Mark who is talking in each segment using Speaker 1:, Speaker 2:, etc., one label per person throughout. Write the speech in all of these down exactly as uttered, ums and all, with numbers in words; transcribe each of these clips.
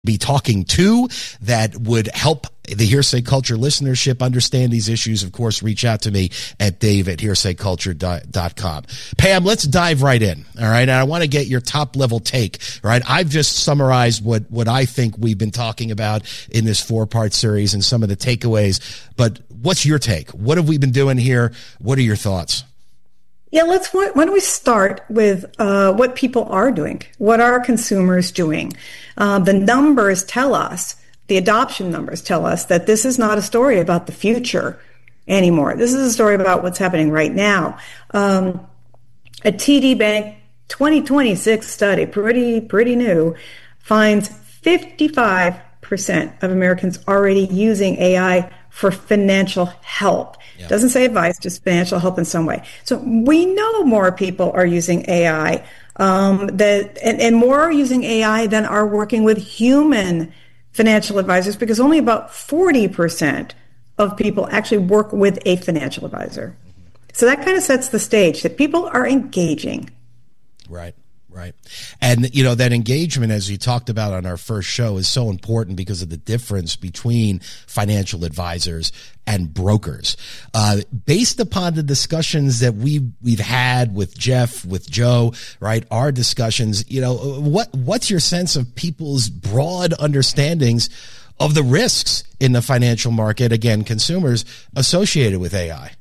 Speaker 1: be talking to that would help the Hearsay Culture listenership understand these issues, of course, reach out to me at dave at hearsay culture dot com. Pam, let's dive right in. All right. And I want to get your top level take. All right. I've just summarized what, what I think we've been talking about in this four part series and some of the takeaways. But what's your take? What have we been doing here? What are your thoughts?
Speaker 2: Yeah, let's, why don't we start with uh, what people are doing? What are consumers doing? Uh, the numbers tell us, the adoption numbers tell us that this is not a story about the future anymore. This is a story about what's happening right now. Um, a T D Bank twenty twenty-six study, pretty, pretty new, finds fifty-five percent of Americans already using A I for financial help. Yeah. Doesn't say advice, just financial help in some way. So we know more people are using A I, um, that, and, and more are using A I than are working with human financial advisors, because only about forty percent of people actually work with a financial advisor. So that kind of sets the stage that people are engaging.
Speaker 1: Right. Right. And, you know, that engagement, as you talked about on our first show, is so important because of the difference between financial advisors and brokers. Uh, based upon the discussions that we've, we've had with Jeff, with Joe, right, our discussions, you know, what what's your sense of people's broad understandings of the risks in the financial market, again, consumers associated with A I?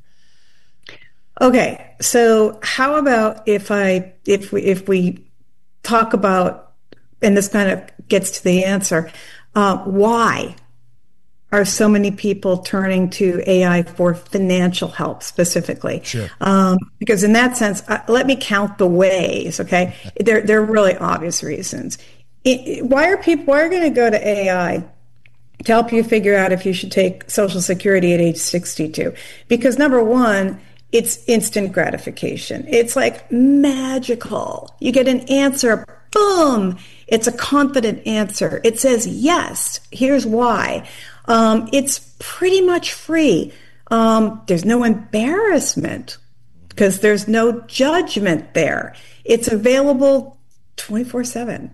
Speaker 2: Okay, so how about if I if we if we talk about, and this kind of gets to the answer, uh, why are so many people turning to A I for financial help specifically?
Speaker 1: Sure. Um,
Speaker 2: because in that sense, uh, let me count the ways. Okay, there there are really obvious reasons. It, why are people why are going to go to A I to help you figure out if you should take Social Security at age sixty-two? Because number one, it's instant gratification. It's like magical. You get an answer, boom. It's a confident answer. It says yes. Here's why. Um, it's pretty much free. Um, there's no embarrassment because there's no judgment there. It's available twenty-four seven.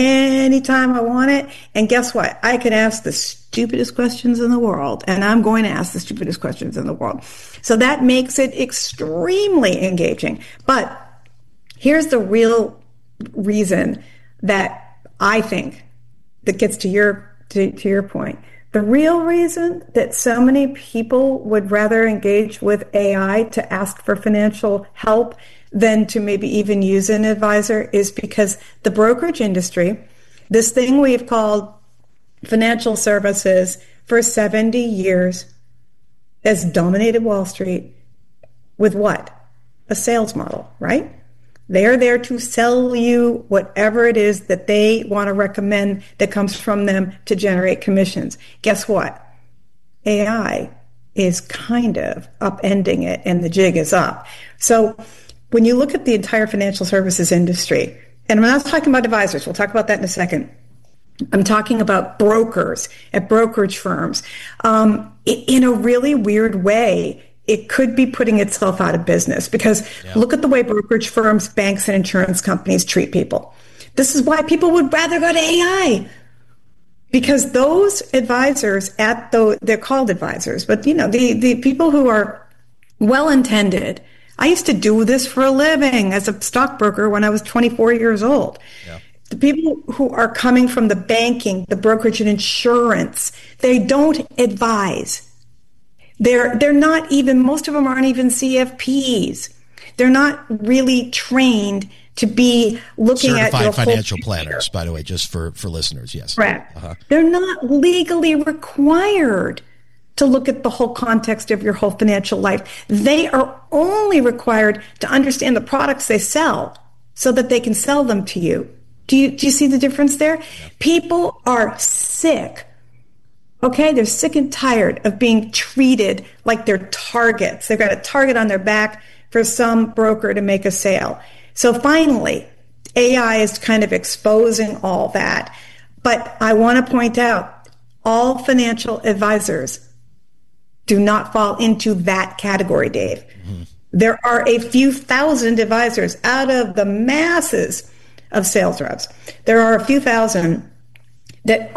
Speaker 2: Anytime I want it. And guess what? I can ask the stupidest questions in the world, and I'm going to ask the stupidest questions in the world. So that makes it extremely engaging. But here's the real reason that I think that gets to your to, to your point. The real reason that so many people would rather engage with A I to ask for financial help than to maybe even use an advisor is because the brokerage industry, this thing we've called financial services for seventy years, has dominated Wall Street with what? A sales model, right? They're there to sell you whatever it is that they want to recommend that comes from them to generate commissions. Guess what? A I is kind of upending it, and the jig is up. So when you look at the entire financial services industry, and I'm not talking about advisors, we'll talk about that in a second. I'm talking about brokers at brokerage firms. Um, in a really weird way, it could be putting itself out of business because yeah. Look at the way brokerage firms, banks, and insurance companies treat people. This is why people would rather go to A I. Because those advisors at the, they're called advisors, but you know, the, the people who are well-intended. I used to do this for a living as a stockbroker when I was twenty-four years old. Yeah. The people who are coming from the banking, the brokerage and insurance, they don't advise. They're, they're not even, most of them aren't even C F Ps. They're not really trained to be looking
Speaker 1: Certified
Speaker 2: at your
Speaker 1: financial
Speaker 2: whole
Speaker 1: planners, by the way, just for, for listeners, yes.
Speaker 2: Correct.
Speaker 1: Uh-huh.
Speaker 2: They're not legally required to look at the whole context of your whole financial life. They are only required to understand the products they sell so that they can sell them to you. Do you, do you see the difference there? Yeah. People are sick. Okay, they're sick and tired of being treated like they're targets. They've got a target on their back for some broker to make a sale. So finally, A I is kind of exposing all that. But I want to point out, all financial advisors do not fall into that category, Dave. Mm-hmm. There are a few thousand advisors out of the masses of sales reps. There are a few thousand that